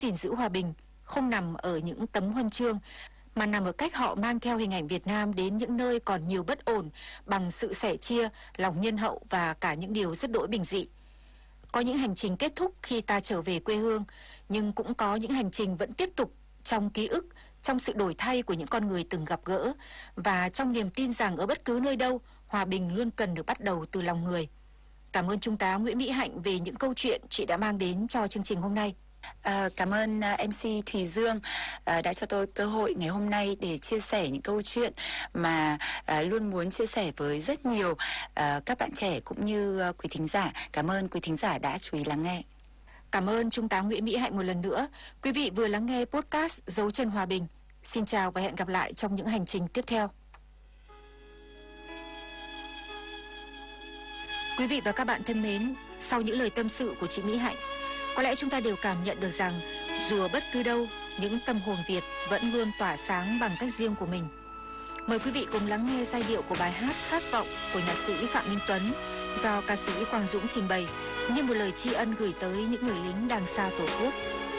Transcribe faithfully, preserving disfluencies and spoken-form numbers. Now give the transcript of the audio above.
gìn giữ hòa bình không nằm ở những tấm huân chương, mà nằm ở cách họ mang theo hình ảnh Việt Nam đến những nơi còn nhiều bất ổn bằng sự sẻ chia, lòng nhân hậu và cả những điều rất đỗi bình dị. Có những hành trình kết thúc khi ta trở về quê hương, nhưng cũng có những hành trình vẫn tiếp tục trong ký ức, trong sự đổi thay của những con người từng gặp gỡ, và trong niềm tin rằng ở bất cứ nơi đâu, hòa bình luôn cần được bắt đầu từ lòng người. Cảm ơn Trung tá Nguyễn Mỹ Hạnh về những câu chuyện chị đã mang đến cho chương trình hôm nay. À, cảm ơn uh, em xê Thùy Dương uh, đã cho tôi cơ hội ngày hôm nay để chia sẻ những câu chuyện mà uh, luôn muốn chia sẻ với rất nhiều uh, các bạn trẻ cũng như uh, quý thính giả. Cảm ơn quý thính giả đã chú ý lắng nghe. Cảm ơn Trung tá Nguyễn Mỹ Hạnh một lần nữa. Quý vị vừa lắng nghe podcast Dấu chân hòa bình. Xin chào và hẹn gặp lại trong những hành trình tiếp theo. Quý vị và các bạn thân mến, sau những lời tâm sự của chị Mỹ Hạnh, có lẽ chúng ta đều cảm nhận được rằng dù ở bất cứ đâu, những tâm hồn Việt vẫn luôn tỏa sáng bằng cách riêng của mình. Mời quý vị cùng lắng nghe giai điệu của bài hát Khát vọng của nhạc sĩ Phạm Minh Tuấn do ca sĩ Quang Dũng trình bày như một lời tri ân gửi tới những người lính đằng xa Tổ quốc.